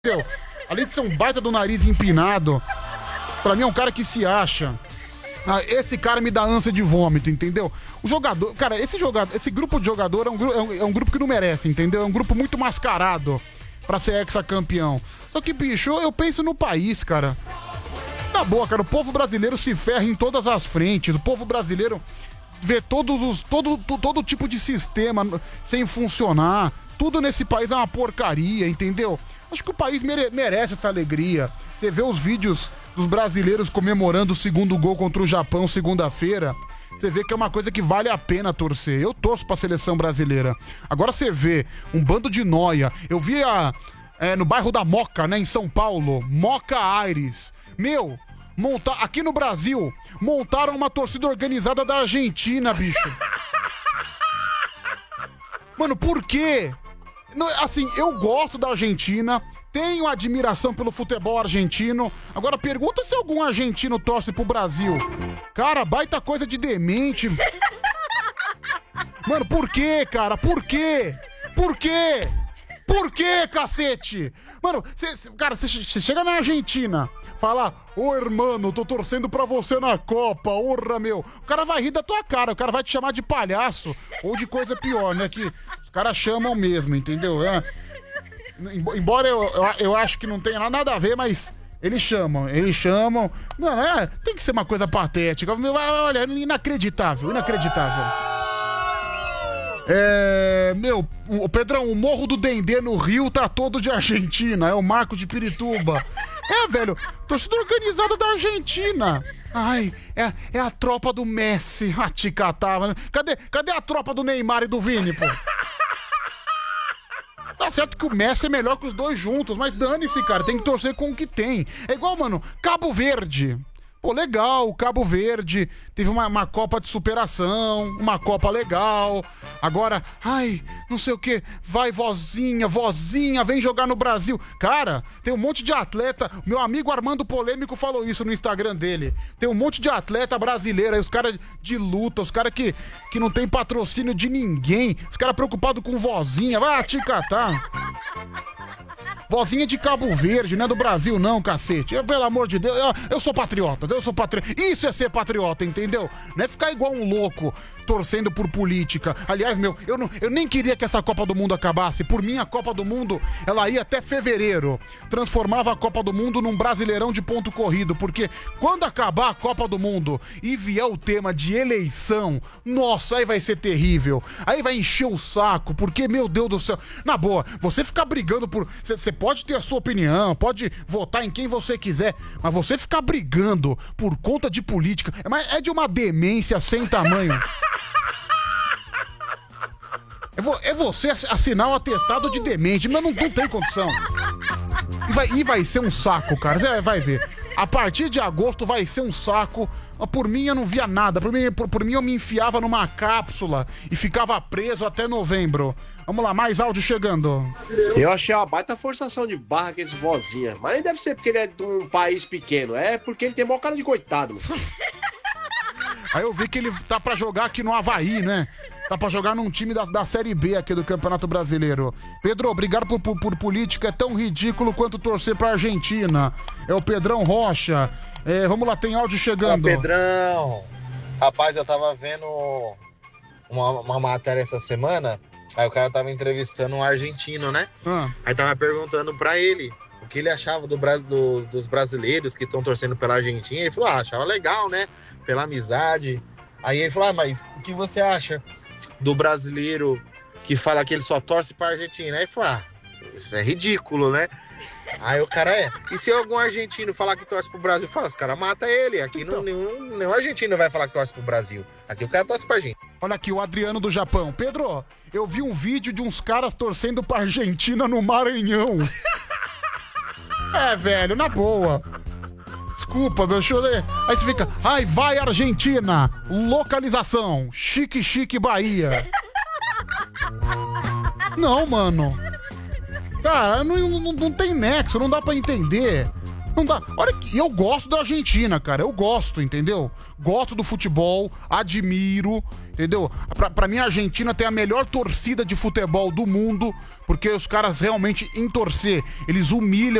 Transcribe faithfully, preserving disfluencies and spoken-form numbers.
entendeu? Além de ser um baita do nariz empinado, pra mim é um cara que se acha. Ah, esse cara me dá ânsia de vômito, entendeu? O jogador, cara, esse jogador, esse grupo de jogador é um, é um, é um grupo que não merece, entendeu? É um grupo muito mascarado pra ser hexacampeão. Só que, bicho, eu penso no país, cara. Na boa, cara, o povo brasileiro se ferra em todas as frentes. O povo brasileiro vê todos os, todo, todo tipo de sistema sem funcionar. Tudo nesse país é uma porcaria, entendeu? Acho que o país mere- merece essa alegria. Você vê os vídeos dos brasileiros comemorando o segundo gol contra o Japão segunda-feira, você vê que é uma coisa que vale a pena torcer. Eu torço pra seleção brasileira. Agora você vê um bando de nóia. Eu vi a, é, no bairro da Moca, né, em São Paulo, Moca Aires. Meu, monta... aqui no Brasil, montaram uma torcida organizada da Argentina, bicho. Mano, por quê? Assim, eu gosto da Argentina, tenho admiração pelo futebol argentino. Agora pergunta se algum argentino torce pro Brasil. Cara, baita coisa de demente. Mano, por quê, cara? Por quê? Por quê? Por quê, cacete? Mano, cê, cê, cara, você chega na Argentina, fala: ô, irmão, tô torcendo pra você na Copa, orra, meu. O cara vai rir da tua cara, o cara vai te chamar de palhaço ou de coisa pior, né? Que os caras chamam mesmo, entendeu? É. Embora eu, eu, eu acho que não tenha nada a ver, mas eles chamam, eles chamam. Mano, é, tem que ser uma coisa patética. Olha, inacreditável, inacreditável. É, meu, o Pedrão, o Morro do Dendê no Rio tá todo de Argentina, é o Marco de Pirituba. É, velho, torcida organizada da Argentina. Ai, é, é a tropa do Messi. Ah, te catava. Cadê, cadê a tropa do Neymar e do Vini, pô? Tá certo que o Messi é melhor que os dois juntos, mas dane-se, cara, tem que torcer com o que tem. É igual, mano, Cabo Verde. Pô, legal, Cabo Verde teve uma, uma Copa de superação, uma Copa legal. Agora, ai, não sei o que, vai vozinha, vozinha, vem jogar no Brasil. Cara, tem um monte de atleta, meu amigo Armando Polêmico falou isso no Instagram dele. Tem um monte de atleta brasileiro aí, os caras de luta, os caras que, que não tem patrocínio de ninguém, os caras preocupados com vozinha, vai te catar. Vozinha de Cabo Verde, não é do Brasil não, cacete. Eu, pelo amor de Deus, eu, eu sou patriota, eu sou patriota. Isso é ser patriota, entendeu? Não é ficar igual um louco, torcendo por política. Aliás, meu, eu, não, eu nem queria que essa Copa do Mundo acabasse. Por mim, a Copa do Mundo, ela ia até fevereiro. Transformava a Copa do Mundo num brasileirão de ponto corrido. Porque quando acabar a Copa do Mundo e vier o tema de eleição, nossa, aí vai ser terrível. Aí vai encher o saco, porque, meu Deus do céu. Na boa, você ficar brigando por... Você pode ter a sua opinião, pode votar em quem você quiser, mas você ficar brigando por conta de política, é, é de uma demência sem tamanho. É, vo, é você assinar o atestado de demente, mas não, não tem condição. E vai, e vai ser um saco, cara, você vai ver. A partir de agosto vai ser um saco. Por mim eu não via nada, por mim, por, por mim eu me enfiava numa cápsula e ficava preso até novembro. Vamos lá, mais áudio chegando. Eu achei uma baita forçação de barra com esse vozinha. Mas nem deve ser porque ele é de um país pequeno, é porque ele tem maior cara de coitado. Aí eu vi que ele tá pra jogar aqui no Avaí, né? Tá pra jogar num time da, da Série B aqui do Campeonato Brasileiro. Pedro, obrigado por, por, por política, é tão ridículo quanto torcer pra Argentina. É o Pedrão Rocha. É, vamos lá, tem áudio chegando. Ô, Pedrão, rapaz, eu tava vendo uma, uma matéria essa semana, aí o cara tava entrevistando um argentino, né? Ah. Aí tava perguntando pra ele o que ele achava do, do, dos brasileiros que estão torcendo pela Argentina. Ele falou, ah, achava legal, né? Pela amizade. Aí ele falou, ah, mas o que você acha do brasileiro que fala que ele só torce pra Argentina? Aí ele falou, ah, isso é ridículo, né? Aí o cara é. E se algum argentino falar que torce pro Brasil, fala, os caras matam ele. Aqui então, não, nenhum, nenhum argentino vai falar que torce pro Brasil. Aqui o cara torce pra gente. Olha aqui, o Adriano do Japão. Pedro, eu vi um vídeo de uns caras torcendo pra Argentina no Maranhão. É, velho, na boa. Desculpa, meu, deixa eu ler. Aí você fica, ai, vai Argentina. Localização, Chique Chique Bahia. Não, mano. Cara, não, não, não tem nexo, não dá pra entender. Não dá. Olha que eu gosto da Argentina, cara. Eu gosto, entendeu? Gosto do futebol, admiro, entendeu? Pra, pra mim, a Argentina tem a melhor torcida de futebol do mundo, porque os caras realmente, em torcer, eles humilham